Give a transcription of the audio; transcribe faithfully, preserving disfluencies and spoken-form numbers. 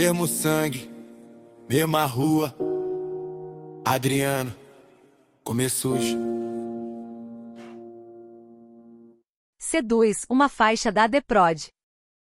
Mesmo sangue, mesma rua. Adriano, comer sujo. Seduz, uma faixa da The Prod.